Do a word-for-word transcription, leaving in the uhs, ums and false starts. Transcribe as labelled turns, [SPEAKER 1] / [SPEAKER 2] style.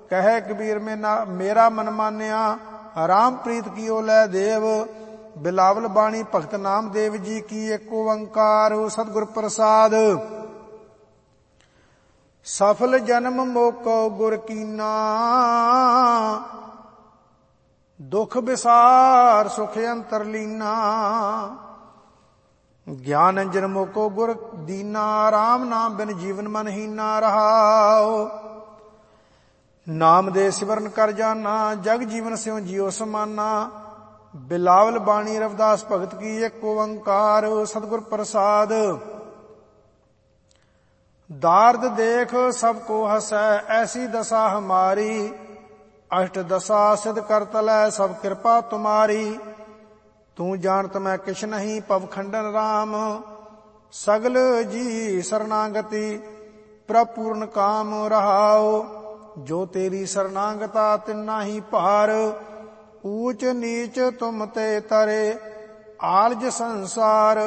[SPEAKER 1] ਕਹੈ ਕਬੀਰ ਮੇਰਾ ਮਨ ਮਾਨਿਆ, ਰਾਮ ਪ੍ਰੀਤ ਕੀਓ ਲੈ ਦੇਵ। ਬਿਲਾਵਲ ਬਾਣੀ ਭਗਤ ਨਾਮਦੇਵ ਜੀ ਕੀ ਏਕ ਓੰਕਾਰ ਸਤਿਗੁਰ ਪ੍ਰਸਾਦ। ਸਫਲ ਜਨਮ ਮੋਕੋ ਗੁਰ ਕੀਨਾ, ਦੁਖ ਵਿਸਾਰ ਸੁਖ ਅੰਤਰ ਲੀਨਾ। ਗਿਆਨ ਅੰਜਨ ਮੋਕੋ ਗੁਰ ਦੀਨਾ, ਰਾਮ ਨਾਮ ਬਿਨ ਜੀਵਨ ਮਨ ਹੀਨਾ ਰਹਾਓ। ਨਾਮ ਦੇ ਸਿਮਰਨ ਕਰ ਜਾਨਾ, ਜਗ ਜੀਵਨ ਸਿਉ ਜਿਉ ਸਮਾਨਾ। ਬਿਲਾਵਲ ਬਾਣੀ ਰਵਿਦਾਸ ਭਗਤ ਕੀ ਏਕ ਓੰਕਾਰ ਸਤਿਗੁਰ ਪ੍ਰਸਾਦ। दार्द देख सबको हसै, ऐसी दशा हमारी। अष्ट दशा सिद्ध कर तलै, सब कृपा तुम्हारी। तू जानत मैं किछ नहीं, पव खंडन राम। सगल जी शरणागति, प्रभ पूर्ण काम रहाओ। जो तेरी शरणागता तिन्ना ही पार। ऊच नीच तुम ते तरे, आलज संसार।